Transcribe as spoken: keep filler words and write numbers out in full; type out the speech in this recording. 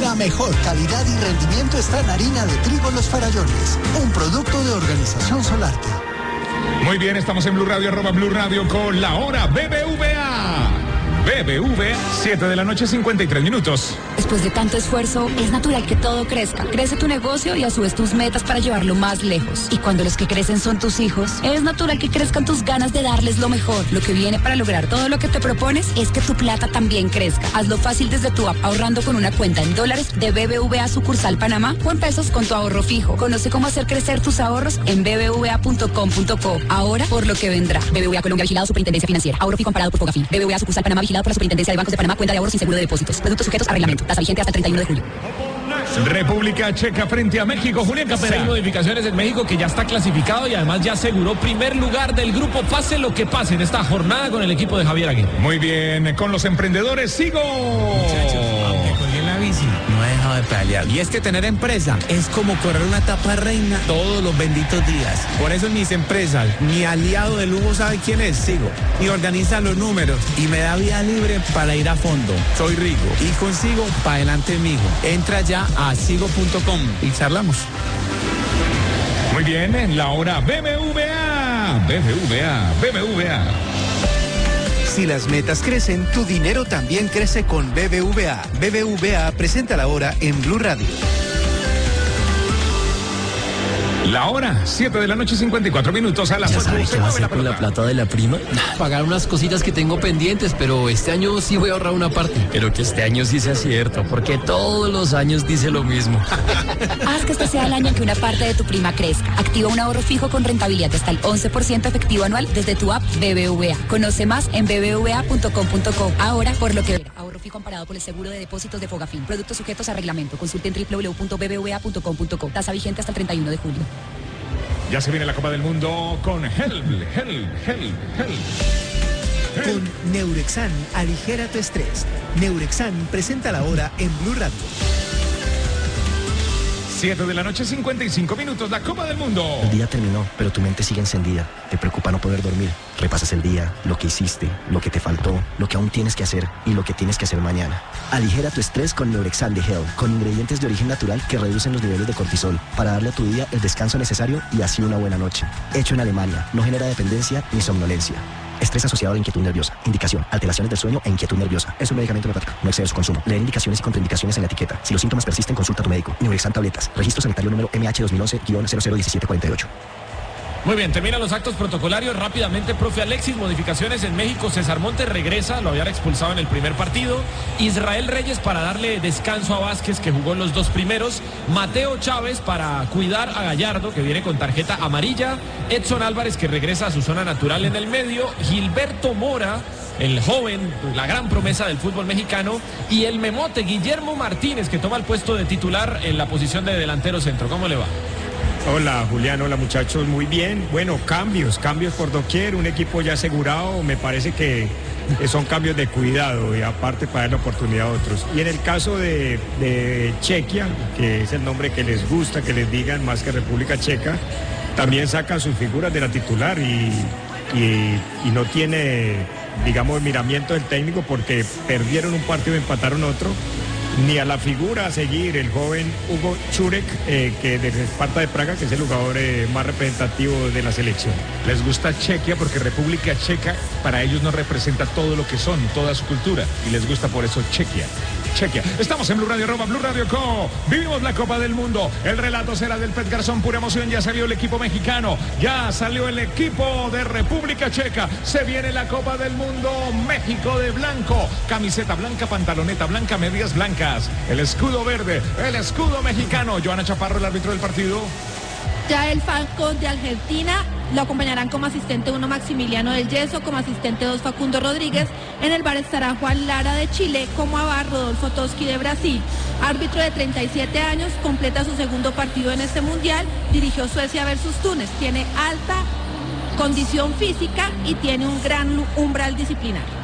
La mejor calidad y rendimiento está en harina de trigo Los Farallones, un producto de Organización Solarte. Muy bien, estamos en Blue Radio, arroba Blue Radio con la hora B B V A. B B V A, siete de la noche, cincuenta y tres minutos. Después de tanto esfuerzo, es natural que todo crezca. Crece tu negocio y a su vez tus metas para llevarlo más lejos. Y cuando los que crecen son tus hijos, es natural que crezcan tus ganas de darles lo mejor. Lo que viene para lograr todo lo que te propones es que tu plata también crezca. Hazlo fácil desde tu app, ahorrando con una cuenta en dólares de B B V A sucursal Panamá o en pesos con tu ahorro fijo. Conoce cómo hacer crecer tus ahorros en b b v a punto com punto co. Ahora por lo que vendrá. B B V A Colombia, vigilado Superintendencia Financiera. Ahorro fijo comparado por Fogafín. B B V A sucursal Panamá, vigilado por la Superintendencia de Bancos de Panamá. Cuenta de ahorros sin seguro de depósitos. Productos sujetos a reglamento. Tasa vigente hasta el treinta y uno de julio. República Checa frente a México. Julián Capera. Seis modificaciones en México, que ya está clasificado y además ya aseguró primer lugar del grupo, pase lo que pase en esta jornada con el equipo de Javier Aguirre. Muy bien, con los emprendedores sigo. Muchachos, aunque colgué en la bici, no he dejado de pedalear. Y es que tener empresa es como correr una etapa reina todos los benditos días. Por eso en mis empresas, mi aliado de lujo sabe quién es, Sigo. Y organiza los números y me da vía libre para ir a fondo. Soy Rigo y consigo para adelante, mijo. Entra ya a sigo punto com y charlamos. Muy bien, en la hora B B V A. B B V A, B B V A. Si las metas crecen, tu dinero también crece con B B V A. B B V A presenta la hora en Blue Radio. La hora, siete de la noche, cincuenta y cuatro minutos. A las ¿Ya ocho sabe se qué va a mueve hacer con la plata de la prima? Pagar unas cositas que tengo pendientes, pero este año sí voy a ahorrar una parte. Pero que este año sí sea cierto, porque todos los años dice lo mismo. Haz que este sea el año en que una parte de tu prima crezca. Activa un ahorro fijo con rentabilidad hasta el once por ciento efectivo anual desde tu app B B V A. Conoce más en b b v a punto com punto co. Ahora, por lo que verá. Ahorro fijo amparado por el seguro de depósitos de Fogafín. Productos sujetos a reglamento. Consulte en w w w punto b b v a punto com punto co. Tasa vigente hasta el treinta y uno de julio. Ya se viene la Copa del Mundo con Help, Help, Help, Help. Con Neurexan, aligera tu estrés. Neurexan presenta la hora en Blue Radio. siete de la noche, cincuenta y cinco minutos, la Copa del Mundo. El día terminó, pero tu mente sigue encendida. Te preocupa no poder dormir. Repasas el día, lo que hiciste, lo que te faltó, lo que aún tienes que hacer y lo que tienes que hacer mañana. Aligera tu estrés con Neurexan de Hell, con ingredientes de origen natural que reducen los niveles de cortisol, para darle a tu día el descanso necesario y así una buena noche. Hecho en Alemania, no genera dependencia ni somnolencia. Estrés asociado a inquietud nerviosa. Indicación: alteraciones del sueño e inquietud nerviosa. Es un medicamento homeopático. No excede su consumo. Leer indicaciones y contraindicaciones en la etiqueta. Si los síntomas persisten, consulta a tu médico. Neurexan tabletas. Registro sanitario número M H dos mil once guion cero cero uno siete cuatro ocho. Muy bien, terminan los actos protocolarios rápidamente, profe Alexis. Modificaciones en México. César Montes regresa, lo habían expulsado en el primer partido. Israel Reyes para darle descanso a Vázquez, que jugó en los dos primeros. Mateo Chávez para cuidar a Gallardo, que viene con tarjeta amarilla. Edson Álvarez, que regresa a su zona natural en el medio. Gilberto Mora, el joven, la gran promesa del fútbol mexicano. Y el memote Guillermo Martínez, que toma el puesto de titular en la posición de delantero centro. ¿Cómo le va? Hola Julián, hola muchachos, muy bien. Bueno, cambios, cambios por doquier, un equipo ya asegurado, me parece que son cambios de cuidado y aparte para dar la oportunidad a otros. Y en el caso de, de Chequia, que es el nombre que les gusta, que les digan más que República Checa, también sacan sus figuras de la titular y, y, y no tiene, digamos, miramiento del técnico porque perdieron un partido y empataron otro. Ni a la figura a seguir, el joven Hugo Churek, eh, que de Esparta de Praga, que es el jugador eh, más representativo de la selección. Les gusta Chequia porque República Checa para ellos no representa todo lo que son, toda su cultura, y les gusta por eso Chequia. Chequia. Estamos en Blue Radio, arroba Blue Radio Co. Vivimos la Copa del Mundo. El relato será del Pet Garzón, pura emoción. Ya salió el equipo mexicano, ya salió el equipo de República Checa. Se viene la Copa del Mundo. México de blanco, camiseta blanca, pantaloneta blanca, medias blancas, el escudo verde, el escudo mexicano. Joana Chaparro, el árbitro del partido. Ya el Falcón de Argentina lo acompañarán como asistente uno Maximiliano del Yeso, como asistente dos Facundo Rodríguez. En el bar estará Juan Lara de Chile, como a bar Rodolfo Toski de Brasil. Árbitro de treinta y siete años, completa su segundo partido en este mundial, dirigió Suecia versus Túnez, tiene alta condición física y tiene un gran umbral disciplinar.